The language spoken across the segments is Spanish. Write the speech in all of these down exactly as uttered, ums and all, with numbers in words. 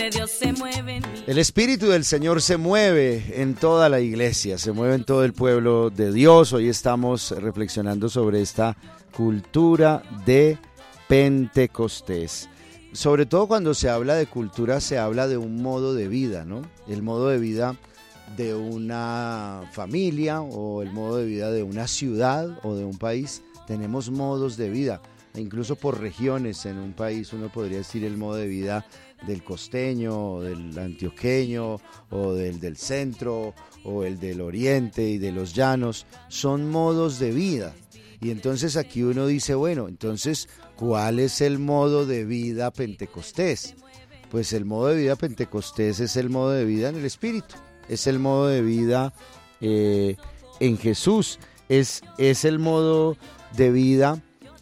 de Dios se mueve en mí. El Espíritu del Señor se mueve en toda la iglesia, se mueve en todo el pueblo de Dios. Hoy estamos reflexionando sobre esta cultura de Pentecostés. Sobre todo cuando se habla de cultura, se habla de un modo de vida, ¿no? El modo de vida de una familia o el modo de vida de una ciudad o de un país. Tenemos modos de vida, e incluso por regiones en un país uno podría decir el modo de vida del costeño, o del antioqueño, o del del centro, o el del oriente y de los llanos. Son modos de vida. Y entonces aquí uno dice, bueno, entonces, ¿cuál es el modo de vida pentecostés? Pues el modo de vida pentecostés es el modo de vida en el Espíritu, es el modo de vida eh, en Jesús, es, es el modo de vida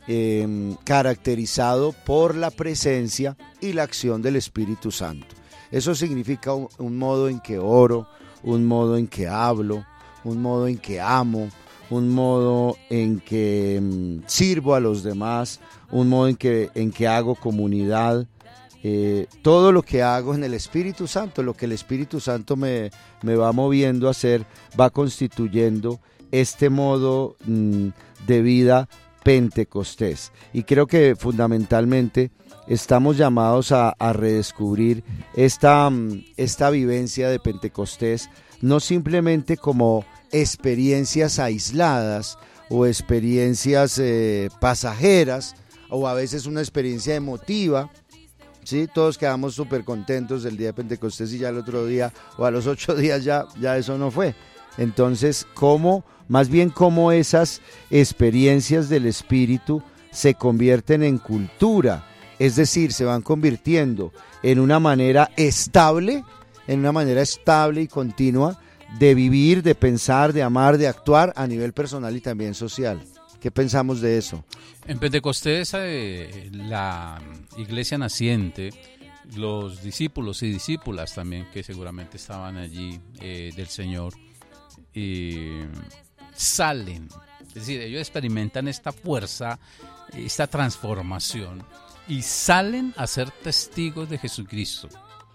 eh, caracterizado por la presencia y la acción del Espíritu Santo. Eso significa un, un modo en que oro, un modo en que hablo, un modo en que amo, un modo en que mm, sirvo a los demás, un modo en que, en que hago comunidad, eh, todo lo que hago en el Espíritu Santo, lo que el Espíritu Santo me, me va moviendo a hacer, va constituyendo este modo mm, de vida pentecostés. Y creo que fundamentalmente estamos llamados a, a redescubrir esta, esta vivencia de Pentecostés, no simplemente como experiencias aisladas o experiencias eh, pasajeras, o a veces una experiencia emotiva, ¿sí? Todos quedamos súper contentos el día de Pentecostés y ya el otro día o a los ocho días ya, ya eso no fue. Entonces, ¿cómo, más bien cómo esas experiencias del Espíritu se convierten en cultura? Es decir, se van convirtiendo en una manera estable, en una manera estable y continua de vivir, de pensar, de amar, de actuar a nivel personal y también social. ¿Qué pensamos de eso? En Pentecostés, eh, la iglesia naciente, los discípulos y discípulas también, que seguramente estaban allí eh, del Señor, eh, salen, es decir, ellos experimentan esta fuerza, esta transformación, y salen a ser testigos de Jesucristo.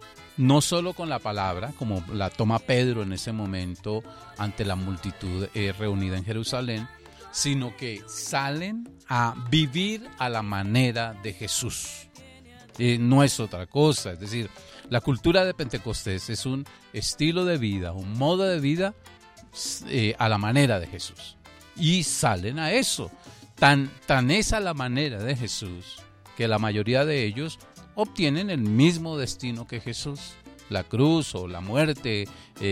No solo con la palabra, como la toma Pedro en ese momento ante la multitud eh, reunida en Jerusalén, sino que salen a vivir a la manera de Jesús. Eh, no es otra cosa, es decir, la cultura de Pentecostés es un estilo de vida, un modo de vida eh, a la manera de Jesús. Y salen a eso. Tan, tan es a la manera de Jesús que la mayoría de ellos obtienen el mismo destino que Jesús, la cruz o la muerte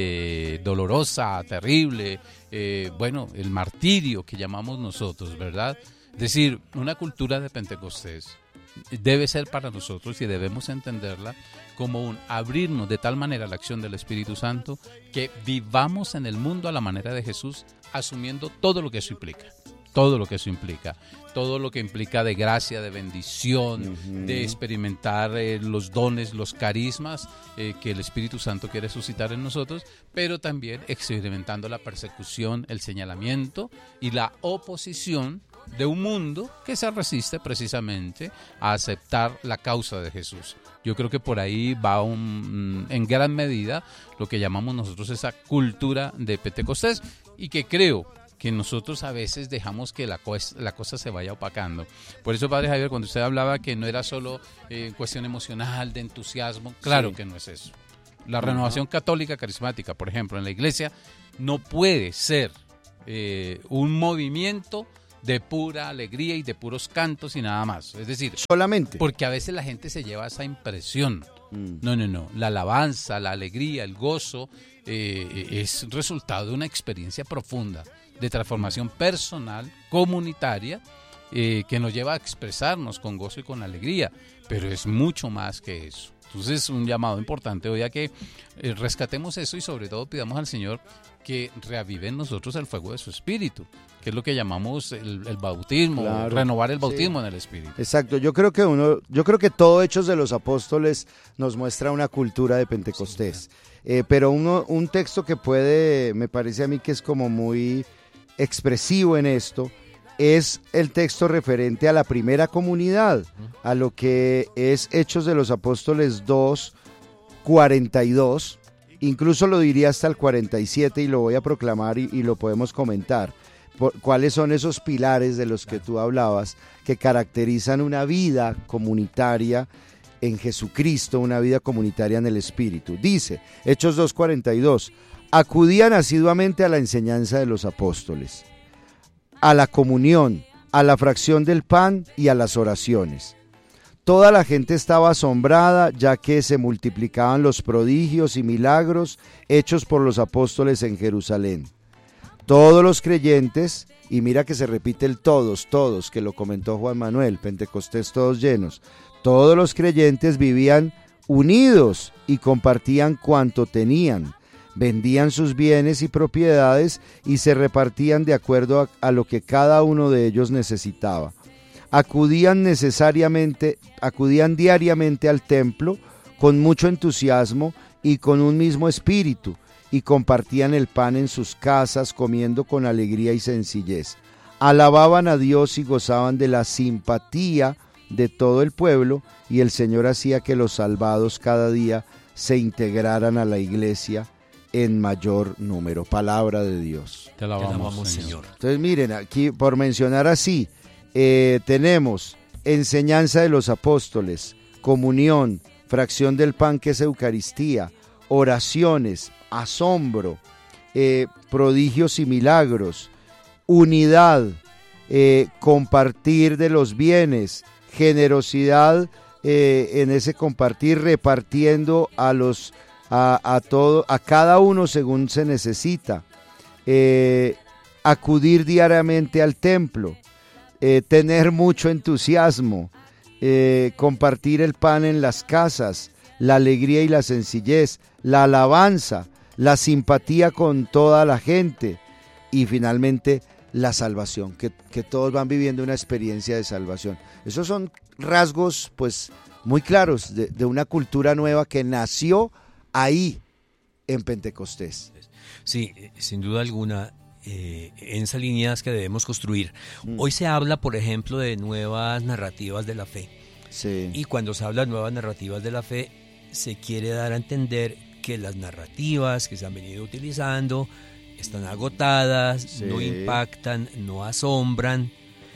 eh, dolorosa, terrible, eh, bueno, el martirio que llamamos nosotros, ¿verdad? Es decir, una cultura de Pentecostés debe ser para nosotros y debemos entenderla como un abrirnos de tal manera a la acción del Espíritu Santo que vivamos en el mundo a la manera de Jesús, asumiendo todo lo que eso implica. Todo lo que eso implica, todo lo que implica de gracia, de bendición, uh-huh. de experimentar eh, los dones, los carismas eh, que el Espíritu Santo quiere suscitar en nosotros, pero también experimentando la persecución, el señalamiento y la oposición de un mundo que se resiste precisamente a aceptar la causa de Jesús. Yo creo que por ahí va un, en gran medida lo que llamamos nosotros esa cultura de Pentecostés, y que creo que nosotros a veces dejamos que la, co- la cosa se vaya opacando. Por eso, Padre Javier, cuando usted hablaba que no era solo eh, cuestión emocional, de entusiasmo, claro sí. que no es eso. La renovación uh-huh. católica carismática, por ejemplo, en la iglesia, no puede ser eh, un movimiento de pura alegría y de puros cantos y nada más. Es decir, solamente. Porque a veces la gente se lleva esa impresión. Mm. No, no, no. La alabanza, la alegría, el gozo eh, es resultado de una experiencia profunda de transformación personal, comunitaria, eh, que nos lleva a expresarnos con gozo y con alegría, pero es mucho más que eso. Entonces, un llamado importante hoy a que eh, rescatemos eso y sobre todo pidamos al Señor que reavive en nosotros el fuego de su Espíritu, que es lo que llamamos el, el bautismo, claro, renovar el bautismo sí. en el Espíritu. Exacto, yo creo que uno, yo creo que todo Hechos de los Apóstoles nos muestra una cultura de Pentecostés, sí, eh, pero uno, un texto que puede, me parece a mí que es como muy expresivo en esto, es el texto referente a la primera comunidad, a lo que es Hechos de los Apóstoles dos, cuarenta y dos, incluso lo diría hasta el cuarenta y siete, y lo voy a proclamar y, y lo podemos comentar. Por, ¿cuáles son esos pilares de los que tú hablabas que caracterizan una vida comunitaria en Jesucristo, una vida comunitaria en el Espíritu? Dice, Hechos dos cuarenta y dos, acudían asiduamente a la enseñanza de los apóstoles, a la comunión, a la fracción del pan y a las oraciones. Toda la gente estaba asombrada, ya que se multiplicaban los prodigios y milagros hechos por los apóstoles en Jerusalén. Todos los creyentes, y mira que se repite el todos, todos, que lo comentó Juan Manuel, Pentecostés todos llenos, todos los creyentes vivían unidos y compartían cuanto tenían, vendían sus bienes y propiedades y se repartían de acuerdo a, a lo que cada uno de ellos necesitaba. Acudían necesariamente, acudían diariamente al templo con mucho entusiasmo y con un mismo espíritu, y compartían el pan en sus casas, comiendo con alegría y sencillez. Alababan a Dios y gozaban de la simpatía de todo el pueblo, y el Señor hacía que los salvados cada día se integraran a la iglesia en mayor número. Palabra de Dios. Te alabamos, Te alabamos, Señor. Señor. Entonces miren, aquí por mencionar así, eh, tenemos enseñanza de los apóstoles, comunión, fracción del pan que es Eucaristía, oraciones, asombro, eh, prodigios y milagros, unidad, eh, compartir de los bienes, generosidad eh, en ese compartir, repartiendo a los a, a todo, a cada uno según se necesita, eh, acudir diariamente al templo, eh, tener mucho entusiasmo, eh, compartir el pan en las casas, la alegría y la sencillez, la alabanza, la simpatía con toda la gente y finalmente la salvación, que, que todos van viviendo una experiencia de salvación. Esos son rasgos pues muy claros de, de una cultura nueva que nació ahí en Pentecostés. Sí, sin duda alguna, eh, en esas líneas que debemos construir. Mm. Hoy se habla, por ejemplo, de nuevas narrativas de la fe. Sí. Y cuando se habla de nuevas narrativas de la fe, se quiere dar a entender que las narrativas que se han venido utilizando están agotadas, sí. no impactan, no asombran.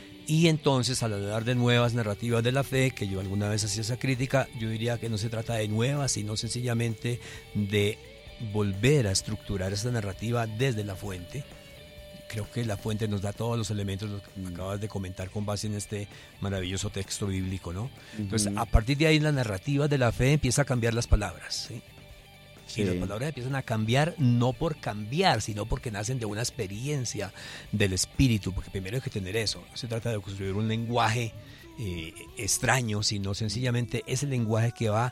Y entonces, al hablar de nuevas narrativas de la fe, que yo alguna vez hacía esa crítica, yo diría que no se trata de nuevas, sino sencillamente de volver a estructurar esa narrativa desde la fuente. Creo que la fuente nos da todos los elementos, los que mm. acabas de comentar con base en este maravilloso texto bíblico, ¿no? Entonces, uh-huh. a partir de ahí, la narrativa de la fe empieza a cambiar las palabras, ¿sí? Sí. Y las palabras empiezan a cambiar no por cambiar, sino porque nacen de una experiencia del espíritu, porque primero hay que tener eso. No se trata de construir un lenguaje eh, extraño, sino sencillamente ese lenguaje que va,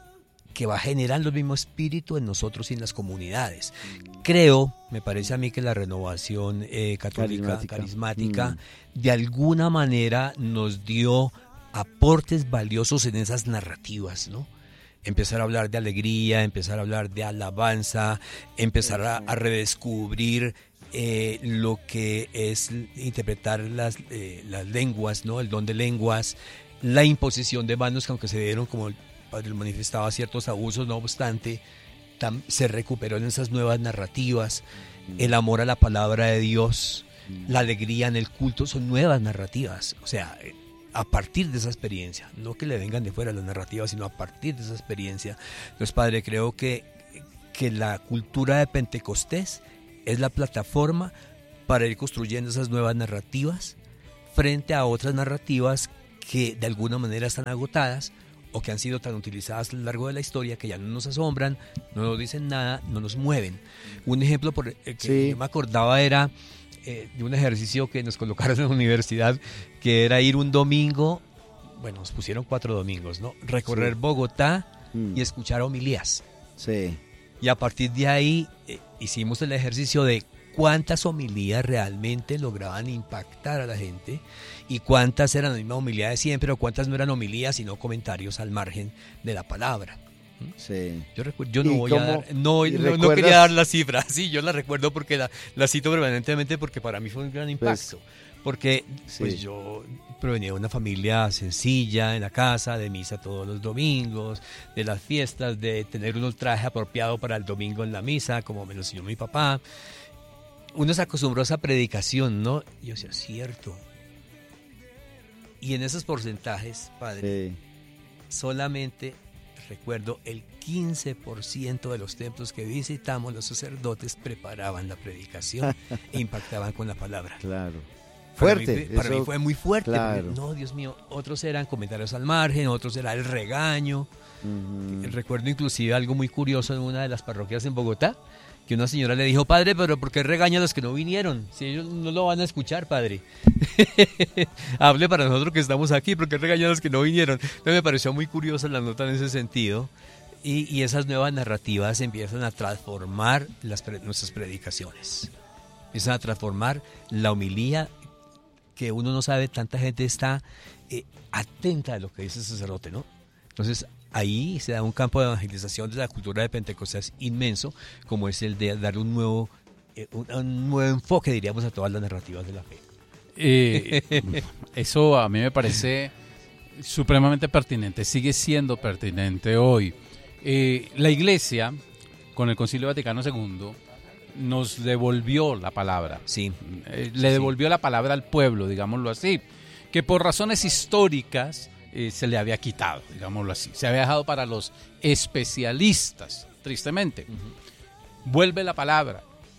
que va generando el mismo espíritu en nosotros y en las comunidades. Creo, me parece a mí que la renovación eh, católica, carismática, carismática mm. de alguna manera nos dio aportes valiosos en esas narrativas, ¿no? Empezar a hablar de alegría, empezar a hablar de alabanza, empezar a, a redescubrir eh, lo que es interpretar las, eh, las lenguas, ¿no? El don de lenguas, la imposición de manos, que aunque se dieron, como el padre manifestaba, ciertos abusos, no obstante, tam, se recuperó en esas nuevas narrativas, el amor a la palabra de Dios, la alegría en el culto, son nuevas narrativas, o sea, a partir de esa experiencia, no que le vengan de fuera las narrativas, sino a partir de esa experiencia. Entonces, padre, creo que, que la cultura de Pentecostés es la plataforma para ir construyendo esas nuevas narrativas frente a otras narrativas que de alguna manera están agotadas o que han sido tan utilizadas a lo largo de la historia que ya no nos asombran, no nos dicen nada, no nos mueven. Un ejemplo por el que sí. yo me acordaba era eh, de un ejercicio que nos colocaron en la universidad, que era ir un domingo, bueno, nos pusieron cuatro domingos, ¿no? Recorrer sí. Bogotá mm. y escuchar homilías. Sí. Y a partir de ahí eh, hicimos el ejercicio de cuántas homilías realmente lograban impactar a la gente y cuántas eran la misma homilía de siempre o cuántas no eran homilías sino comentarios al margen de la palabra. Sí. Yo, recu- yo no voy cómo, a dar, no, no, no quería dar la cifra, sí, yo la recuerdo porque la, la cito permanentemente porque para mí fue un gran impacto. Pues, porque Sí. pues yo provenía de una familia sencilla en la casa, de misa todos los domingos, de las fiestas, de tener un traje apropiado para el domingo en la misa, como me lo enseñó mi papá. Uno se acostumbró a esa predicación, ¿no? Y yo decía, cierto. Y en esos porcentajes, padre, Sí. solamente recuerdo el quince por ciento de los templos que visitamos, los sacerdotes preparaban la predicación e impactaban con la palabra. Claro. Para Fuerte. mí, para eso- mí fue muy fuerte. claro. porque, no, Dios mío, otros eran comentarios al margen, otros era el regaño. Ujú. Recuerdo inclusive algo muy curioso en una de las parroquias en Bogotá, que una señora le dijo, padre, pero ¿por qué regaña a los que no vinieron? Si ellos no lo van a escuchar, padre. Hable para nosotros que estamos aquí, ¿por qué regaña a los que no vinieron? Entonces me pareció muy curiosa la nota en ese sentido. Y, y esas nuevas narrativas empiezan a transformar las pre- nuestras predicaciones. Empiezan a transformar la homilía, que uno no sabe, tanta gente está eh, atenta a lo que dice el sacerdote, ¿no? Entonces ahí se da un campo de evangelización de la cultura de Pentecostés inmenso, como es el de dar un nuevo, eh, un, un nuevo enfoque, diríamos, a todas las narrativas de la fe. Eh, eso a mí me parece supremamente pertinente, sigue siendo pertinente hoy. Eh, la Iglesia, con el Concilio Vaticano segundo, nos devolvió la palabra. Sí. Eh, le devolvió la palabra al pueblo, digámoslo así, que por razones históricas eh, se le había quitado, digámoslo así. Se había dejado para los especialistas, tristemente. Uh-huh. Vuelve la palabra.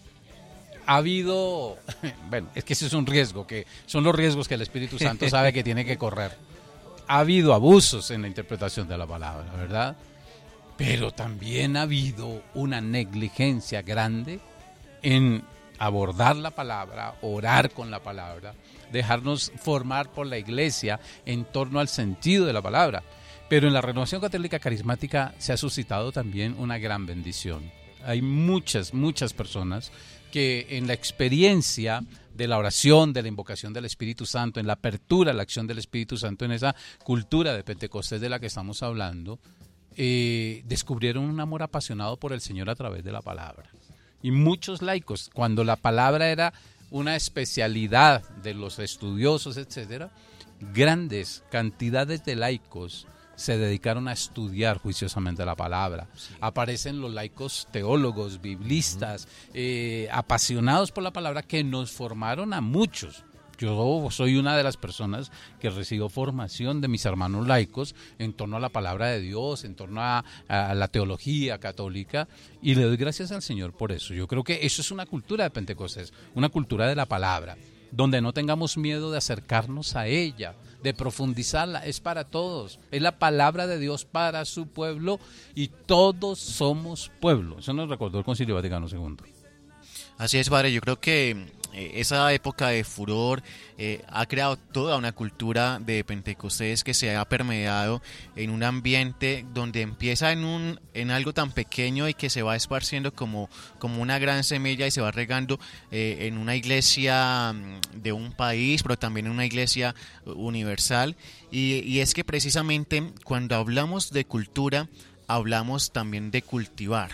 Ha habido, bueno, es que ese es un riesgo, que son los riesgos que el Espíritu Santo sabe que tiene que correr. Ha habido abusos en la interpretación de la palabra, ¿verdad? Pero también ha habido una negligencia grande en abordar la palabra, orar con la palabra, dejarnos formar por la Iglesia en torno al sentido de la palabra. Pero en la Renovación Católica Carismática se ha suscitado también una gran bendición. Hay muchas, muchas personas que en la experiencia de la oración, de la invocación del Espíritu Santo, en la apertura a la acción del Espíritu Santo, en esa cultura de Pentecostés de la que estamos hablando, eh, descubrieron un amor apasionado por el Señor a través de la palabra. Y muchos laicos, cuando la palabra era una especialidad de los estudiosos, etcétera, grandes cantidades de laicos se dedicaron a estudiar juiciosamente la palabra. Sí. Aparecen los laicos teólogos, biblistas, uh-huh. eh, apasionados por la palabra, que nos formaron a muchos. Yo soy una de las personas que recibo formación de mis hermanos laicos en torno a la palabra de Dios, en torno a, a la teología católica, y le doy gracias al Señor por eso. Yo creo que eso es una cultura de Pentecostés, una cultura de la palabra, donde no tengamos miedo de acercarnos a ella, de profundizarla. Es para todos, es la palabra de Dios para su pueblo, y todos somos pueblo. Eso nos recordó el Concilio Vaticano segundo. Así es, padre. Yo creo que eh, esa época de furor eh, ha creado toda una cultura de Pentecostés que se ha permeado en un ambiente donde empieza en un en algo tan pequeño y que se va esparciendo como, como una gran semilla y se va regando eh, en una iglesia de un país, pero también en una iglesia universal. Y, y es que precisamente cuando hablamos de cultura, hablamos también de cultivar.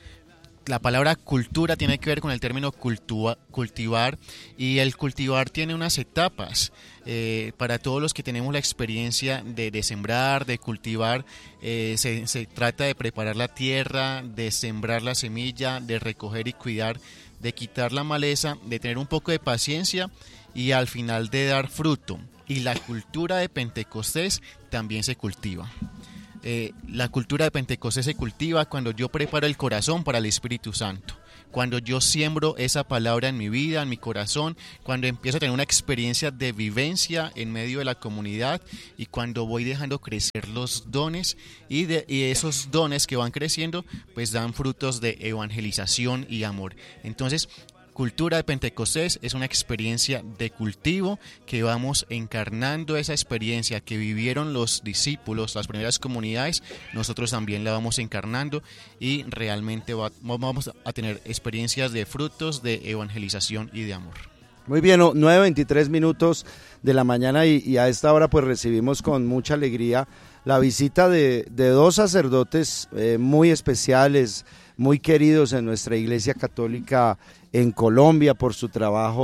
La palabra cultura tiene que ver con el término cultua, cultivar, y el cultivar tiene unas etapas. Eh, para todos los que tenemos la experiencia de, de sembrar, de cultivar, eh, se, se trata de preparar la tierra, de sembrar la semilla, de recoger y cuidar, de quitar la maleza, de tener un poco de paciencia y al final de dar fruto. Y la cultura de Pentecostés también se cultiva. Eh, la cultura de Pentecostés se cultiva cuando yo preparo el corazón para el Espíritu Santo, cuando yo siembro esa palabra en mi vida, en mi corazón, cuando empiezo a tener una experiencia de vivencia en medio de la comunidad, y cuando voy dejando crecer los dones, y, de, y esos dones que van creciendo pues dan frutos de evangelización y amor. Entonces, cultura de Pentecostés es una experiencia de cultivo que vamos encarnando esa experiencia que vivieron los discípulos, las primeras comunidades, nosotros también la vamos encarnando y realmente va, vamos a tener experiencias de frutos de evangelización y de amor. Muy bien, nueve veintitrés minutos de la mañana y, y a esta hora pues recibimos con mucha alegría la visita de, de dos sacerdotes eh, muy especiales, muy queridos en nuestra Iglesia Católica en Colombia por su trabajo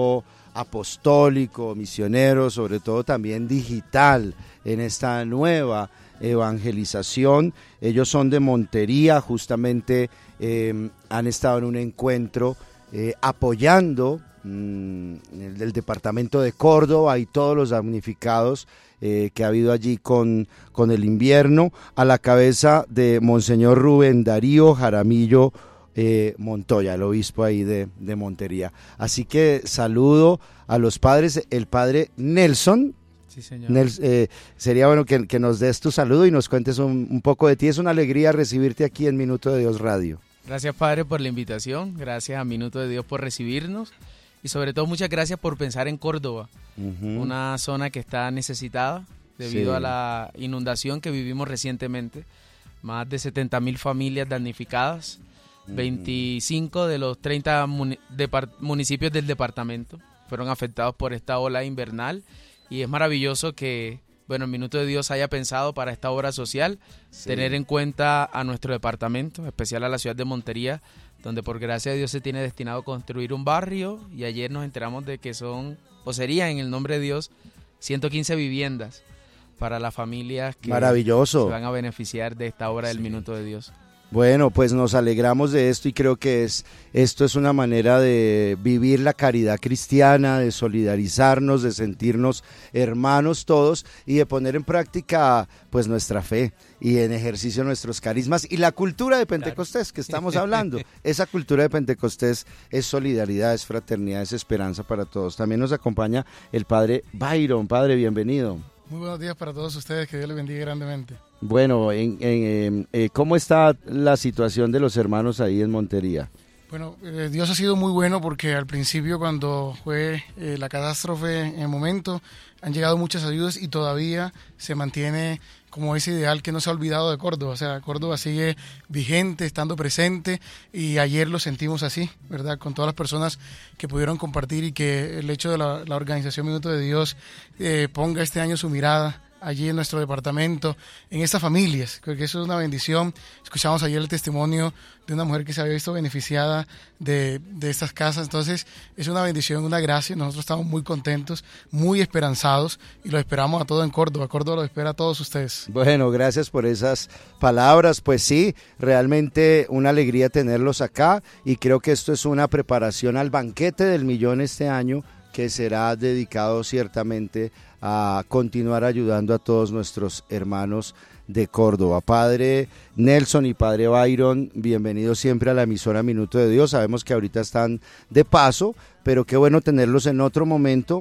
apostólico, misionero, sobre todo también digital, en esta nueva evangelización. Ellos son de Montería, justamente eh, han estado en un encuentro eh, apoyando mmm, el del departamento de Córdoba y todos los damnificados eh, que ha habido allí con, con el invierno, a la cabeza de Monseñor Rubén Darío Jaramillo eh, Montoya, el obispo ahí de, de Montería. Así que saludo a los padres, el padre Nelson. Sí, señor. Nels, eh, sería bueno que, que nos des tu saludo y nos cuentes un, un poco de ti. Es una alegría recibirte aquí en Minuto de Dios Radio. Gracias, Padre, por la invitación. Gracias a Minuto de Dios por recibirnos. Y sobre todo, muchas gracias por pensar en Córdoba, uh-huh. una zona que está necesitada debido sí. a la inundación que vivimos recientemente. Más de setenta mil familias damnificadas, uh-huh. veinticinco de los treinta mun- depart- municipios del departamento fueron afectados por esta ola invernal. Y es maravilloso que, bueno, el Minuto de Dios haya pensado para esta obra social, sí. tener en cuenta a nuestro departamento, especial a la ciudad de Montería, donde por gracia de Dios se tiene destinado a construir un barrio, y ayer nos enteramos de que son, o serían en el nombre de Dios, ciento quince viviendas para las familias que Maravilloso. se van a beneficiar de esta obra sí. del Minuto de Dios. Bueno, pues nos alegramos de esto y creo que es esto es una manera de vivir la caridad cristiana, de solidarizarnos, de sentirnos hermanos todos y de poner en práctica pues nuestra fe y en ejercicio nuestros carismas y la cultura de Pentecostés que estamos hablando. Esa cultura de Pentecostés es solidaridad, es fraternidad, es esperanza para todos. También nos acompaña el padre Byron. Padre, bienvenido. Muy buenos días para todos ustedes, que Dios les bendiga grandemente. Bueno, en, en, eh, ¿cómo está la situación de los hermanos ahí en Montería? Bueno, eh, Dios ha sido muy bueno porque al principio cuando fue eh, la catástrofe en el momento han llegado muchas ayudas y todavía se mantiene como ese ideal que no se ha olvidado de Córdoba. O sea, Córdoba sigue vigente, estando presente y ayer lo sentimos así, ¿verdad? Con todas las personas que pudieron compartir y que el hecho de la, la organización Minuto de Dios eh, ponga este año su mirada allí en nuestro departamento, en estas familias, porque eso es una bendición. Escuchamos ayer el testimonio de una mujer que se había visto beneficiada de, de estas casas, entonces es una bendición, una gracia. Nosotros estamos muy contentos, muy esperanzados y lo esperamos a todo en Córdoba. Córdoba lo espera a todos ustedes. Bueno, gracias por esas palabras. Pues sí, realmente una alegría tenerlos acá y creo que esto es una preparación al banquete del millón este año, que será dedicado ciertamente a continuar ayudando a todos nuestros hermanos de Córdoba. Padre Nelson y Padre Byron, bienvenidos siempre a la emisora Minuto de Dios. Sabemos que ahorita están de paso, pero qué bueno tenerlos en otro momento,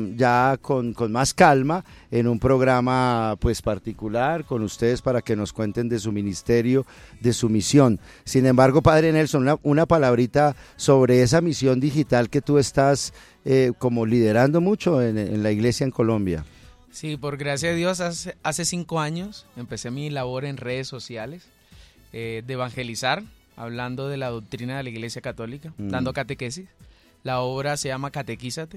ya con, con más calma, en un programa pues particular con ustedes para que nos cuenten de su ministerio, de su misión. Sin embargo, Padre Nelson, una, una palabrita sobre esa misión digital que tú estás eh, como liderando mucho en, en la iglesia en Colombia. Sí, por gracia de Dios, hace, hace cinco años empecé mi labor en redes sociales eh, de evangelizar, hablando de la doctrina de la Iglesia Católica, mm. dando catequesis. La obra se llama Catequízate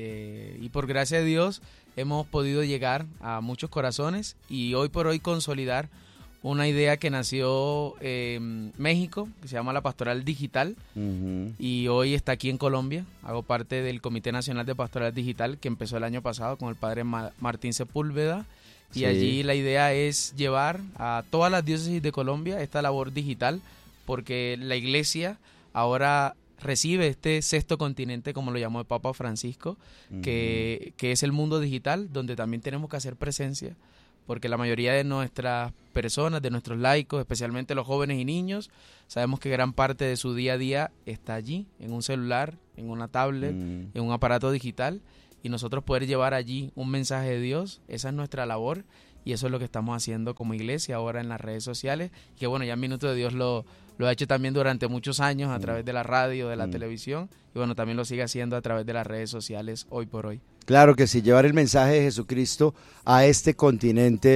eh, y por gracia de Dios hemos podido llegar a muchos corazones y hoy por hoy consolidar una idea que nació en México, que se llama la Pastoral Digital, uh-huh. y hoy está aquí en Colombia. Hago parte del Comité Nacional de Pastoral Digital, que empezó el año pasado con el padre Ma- Martín Sepúlveda, y sí. allí la idea es llevar a todas las diócesis de Colombia esta labor digital, porque la Iglesia ahora recibe este sexto continente, como lo llamó el Papa Francisco, uh-huh. que, que es el mundo digital, donde también tenemos que hacer presencia, porque la mayoría de nuestras personas, de nuestros laicos, especialmente los jóvenes y niños, sabemos que gran parte de su día a día está allí, en un celular, en una tablet, mm. en un aparato digital, y nosotros poder llevar allí un mensaje de Dios, esa es nuestra labor, y eso es lo que estamos haciendo como iglesia ahora en las redes sociales, y que bueno, ya Minuto de Dios lo, lo ha hecho también durante muchos años a través de la radio, de la mm. televisión, y bueno, también lo sigue haciendo a través de las redes sociales hoy por hoy. Claro que sí, llevar el mensaje de Jesucristo a este continente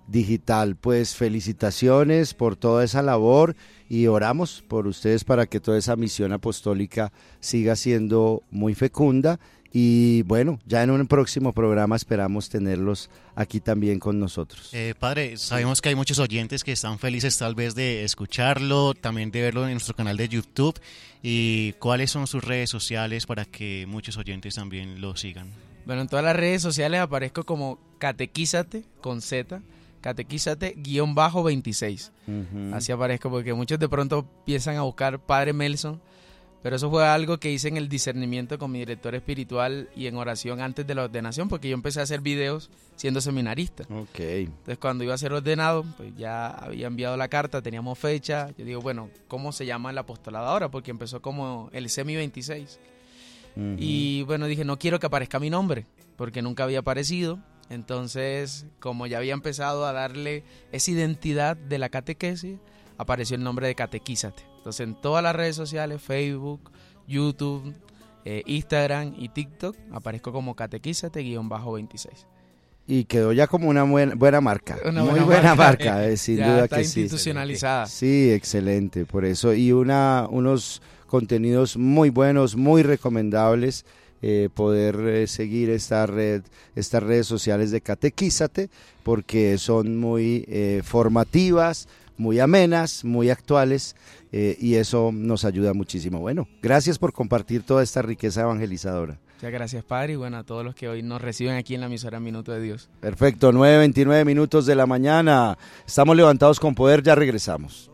digital. Pues felicitaciones por toda esa labor y oramos por ustedes para que toda esa misión apostólica siga siendo muy fecunda. Y bueno, ya en un próximo programa esperamos tenerlos aquí también con nosotros. Eh, padre, sabemos que hay muchos oyentes que están felices tal vez de escucharlo, también de verlo en nuestro canal de YouTube. ¿Y cuáles son sus redes sociales para que muchos oyentes también lo sigan? Bueno, en todas las redes sociales aparezco como Catequízate con Z, Catequízate guión bajo veintiséis. Uh-huh. Así aparezco porque muchos de pronto piensan a buscar Padre Melson. Pero eso fue algo que hice en el discernimiento con mi director espiritual y en oración antes de la ordenación, porque yo empecé a hacer videos siendo seminarista. Okay. Entonces, cuando iba a ser ordenado, pues ya había enviado la carta, teníamos fecha. Yo digo, bueno, ¿cómo se llama el apostolado ahora? Porque empezó como el Semi veintiséis. Uh-huh. Y bueno, dije, no quiero que aparezca mi nombre, porque nunca había aparecido. Entonces, como ya había empezado a darle esa identidad de la catequesis, apareció el nombre de Catequízate. Entonces en todas las redes sociales, Facebook, YouTube, eh, Instagram y TikTok, aparezco como Catequízate guión bajo veintiséis. Y quedó ya como una buena, buena marca, una muy buena, buena marca, marca, eh, sin ya duda está que institucionalizada. Sí. Sí, excelente, por eso, y una unos contenidos muy buenos, muy recomendables, eh, poder eh, seguir esta red, estas redes sociales de Catequízate, porque son muy eh, formativas, muy amenas, muy actuales, eh, y eso nos ayuda muchísimo. Bueno, gracias por compartir toda esta riqueza evangelizadora. Muchas gracias, Padre, y bueno, a todos los que hoy nos reciben aquí en la emisora Minuto de Dios. Perfecto, nueve veintinueve minutos de la mañana. Estamos levantados con poder, ya regresamos.